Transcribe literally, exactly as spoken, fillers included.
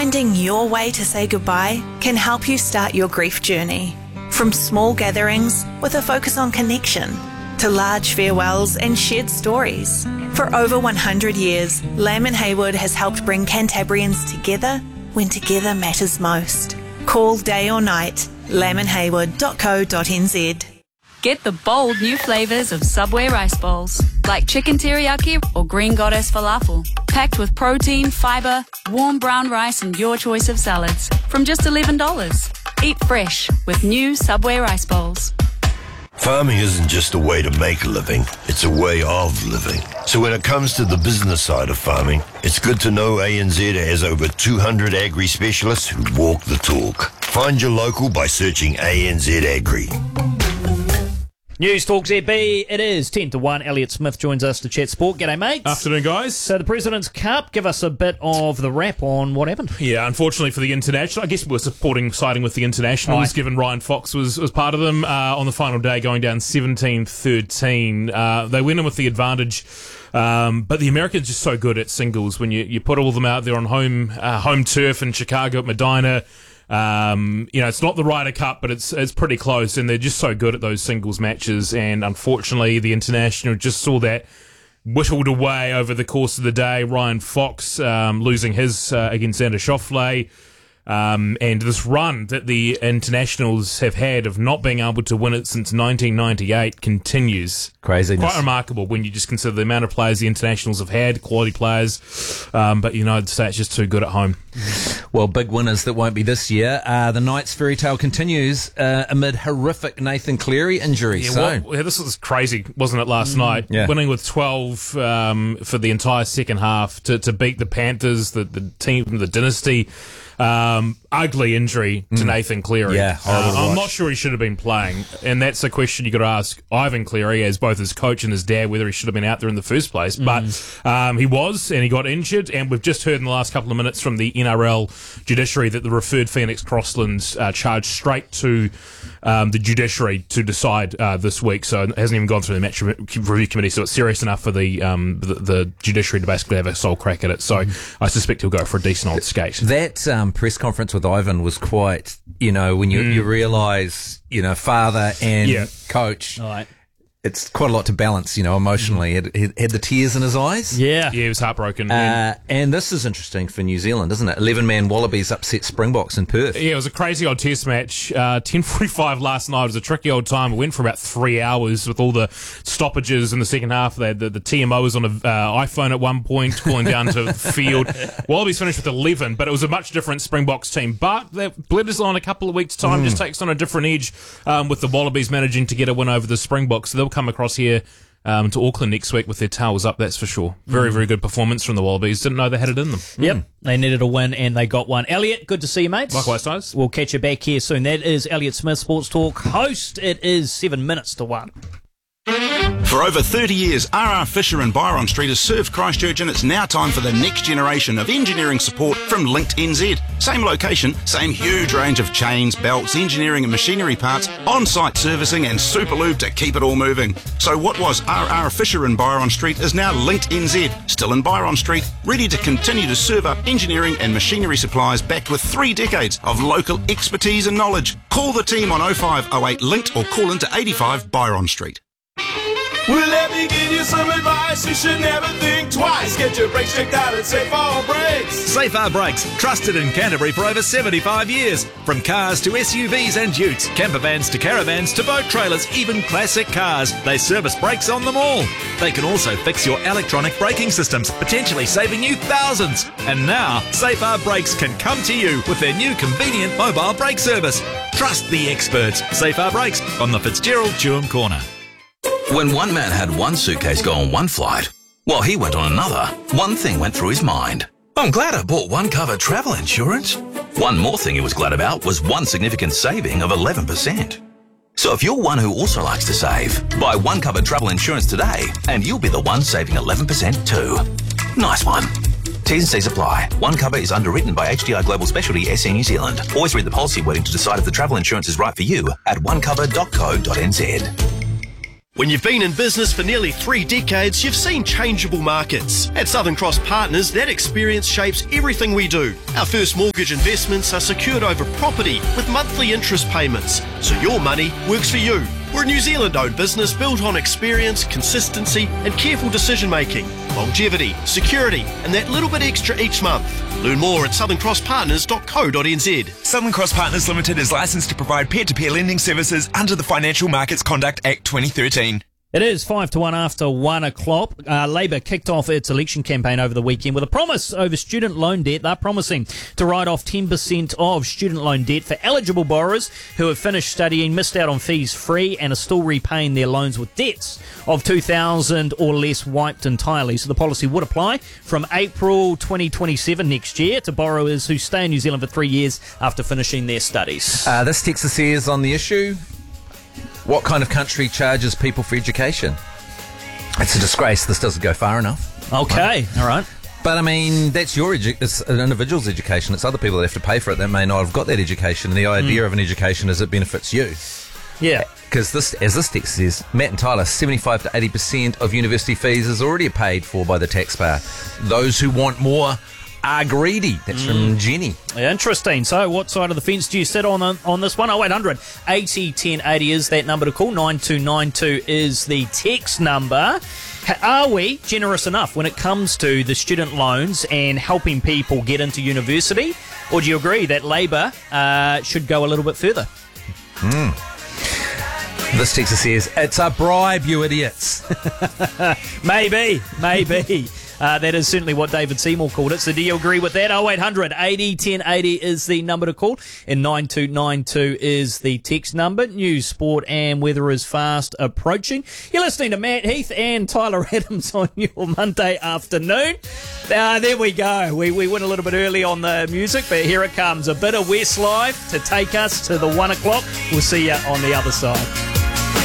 Finding your way to say goodbye can help you start your grief journey. From small gatherings with a focus on connection to large farewells and shared stories. For over one hundred years, Lamb and Haywood has helped bring Cantabrians together when together matters most. Call day or night, lamb and haywood dot co dot n z. Get the bold new flavours of Subway rice bowls, like chicken teriyaki or green goddess falafel, packed with protein, fibre, warm brown rice and your choice of salads, from just eleven dollars. Eat fresh with new Subway rice bowls. Farming isn't just a way to make a living, it's a way of living. So when it comes to the business side of farming, it's good to know A N Z has over two hundred agri specialists who walk the talk. Find your local by searching A N Z Agri. News Talk Z B, it is ten to one. Elliot Smith joins us to chat sport. G'day, mates. Afternoon, guys. So the President's Cup, give us a bit of the wrap on what happened. Yeah, unfortunately for the international, I guess we're supporting, siding with the internationals, Right. given Ryan Fox was, was part of them uh, on the final day, going down seventeen thirteen. Uh, they went in with the advantage. Um, but the Americans are just so good at singles when you, you put all of them out there on home uh, home turf in Chicago at Medina. Um, you know, it's not the Ryder Cup, but it's it's pretty close, and they're just so good at those singles matches. And unfortunately, the international just saw that whittled away over the course of the day. Ryan Fox um, losing his uh, against Xander Schauffele. Um, and this run that the internationals have had of not being able to win it since nineteen ninety-eight continues. Craziness. Quite remarkable when you just consider the amount of players the internationals have had, quality players. Um, but United States just too good at home. Well, big winners that won't be this year. Uh, the Knights fairy tale continues uh, amid horrific Nathan Cleary injury. Yeah, so. well, yeah, this was crazy, wasn't it, last night? Yeah. Winning with twelve um, for the entire second half to, to beat the Panthers, the, the team from the dynasty. Um, ugly injury to mm. Nathan Cleary. Yeah, uh, I'm watch. not sure he should have been playing, and that's a question you got to ask Ivan Cleary, as both his coach and his dad, whether he should have been out there in the first place. Mm. But um, he was, and he got injured, and we've just heard in the last couple of minutes from the N R L judiciary that the referred Phoenix Crosslands uh, charged straight to um, the judiciary to decide uh, this week, so it hasn't even gone through the match review committee, so it's serious enough for the um, the, the judiciary to basically have a sole crack at it. So mm. I suspect he'll go for a decent old skate. That um, press conference with Ivan was quite, you know, when you, mm. you realise, you know, father and yeah. coach. All right. It's quite a lot to balance, you know, emotionally. He had, had the tears in his eyes. Yeah. Yeah, he was heartbroken. Uh, and this is interesting for New Zealand, isn't it? eleven-man Wallabies upset Springboks in Perth. Yeah, it was a crazy old test match. Uh, ten forty-five last night. It was a tricky old time. It went for about three hours with all the stoppages in the second half. They had the, the T M O was on an uh, iPhone at one point, calling down to the field. Wallabies finished with eleven, but it was a much different Springboks team. But Bledisloe in a couple of weeks' time mm. just takes on a different edge um, with the Wallabies managing to get a win over the Springboks. So they'll come across here um, to Auckland next week with their towels up, that's for sure. Very, very good performance from the Wallabies. Didn't know they had it in them. Yep, mm. they needed a win and they got one. Elliot, good to see you, mates. Likewise, guys. We'll catch you back here soon. That is Elliot Smith, Sports Talk host. It is seven minutes to one. For over thirty years, R R Fisher and Byron Street has served Christchurch, and it's now time for the next generation of engineering support from Linked N Z. Same location, same huge range of chains, belts, engineering and machinery parts, on-site servicing and super lube to keep it all moving. So what was R R Fisher and Byron Street is now Linked N Z, still in Byron Street, ready to continue to serve up engineering and machinery supplies backed with three decades of local expertise and knowledge. Call the team on oh five oh eight Linked or call into eighty-five Byron Street. Well, let me give you some advice. You should never think twice. Get your brakes checked out at Safar Brakes. Safar Brakes, trusted in Canterbury for over seventy-five years. From cars to S U Vs and utes, camper vans to caravans to boat trailers, even classic cars, they service brakes on them all. They can also fix your electronic braking systems, potentially saving you thousands. And now, Safar Brakes can come to you with their new convenient mobile brake service. Trust the experts. Safar Brakes on the Fitzgerald Durham Corner. When one man had one suitcase go on one flight, while he went on another, one thing went through his mind. I'm glad I bought One Cover travel insurance. One more thing he was glad about was one significant saving of eleven percent. So if you're one who also likes to save, buy One Cover travel insurance today and you'll be the one saving eleven percent too. Nice one. T's and C's apply. One Cover is underwritten by H D I Global Specialty S C New Zealand. Always read the policy wording to decide if the travel insurance is right for you at one cover dot co dot n z. When you've been in business for nearly three decades, you've seen changeable markets. At Southern Cross Partners, that experience shapes everything we do. Our first mortgage investments are secured over property with monthly interest payments, so your money works for you. We're a New Zealand-owned business built on experience, consistency and careful decision-making, longevity, security and that little bit extra each month. Learn more at southern cross partners dot co dot n z. Southern Cross Partners Limited is licensed to provide peer-to-peer lending services under the Financial Markets Conduct Act twenty thirteen. It is five to one after one o'clock. Uh, Labor kicked off its election campaign over the weekend with a promise over student loan debt. They're promising to write off ten percent of student loan debt for eligible borrowers who have finished studying, missed out on fees free, and are still repaying their loans with debts of two thousand or less wiped entirely. So the policy would apply from April twenty twenty-seven next year to borrowers who stay in New Zealand for three years after finishing their studies. Uh, this Texas is on the issue. What kind of country charges people for education? It's a disgrace. This doesn't go far enough. Okay, all right. But, I mean, that's your edu- it's an individual's education. It's other people that have to pay for it that may not have got that education. And the idea mm. of an education is it benefits you. Yeah. Because, this, as this text says, Matt and Tyler, seventy-five to eighty percent of university fees is already paid for by the taxpayer. Those who want more are greedy. That's mm. from Jenny. Interesting. So what side of the fence do you sit on on this one? oh eight hundred eighty ten eighty is that number to call. nine two nine two is the text number. Are we generous enough when it comes to the student loans and helping people get into university? Or do you agree that Labor uh, should go a little bit further? Mm. This texter says, it's a bribe, you idiots. maybe, maybe. Uh, that is certainly what David Seymour called it. So do you agree with that? oh eight hundred eighty ten eighty is the number to call. And nine two nine two is the text number. News, sport and weather is fast approaching. You're listening to Matt Heath and Tyler Adams on your Monday afternoon. Uh, there we go. We, we went a little bit early on the music, but here it comes. A bit of Westlife to take us to the one o'clock. We'll see you on the other side.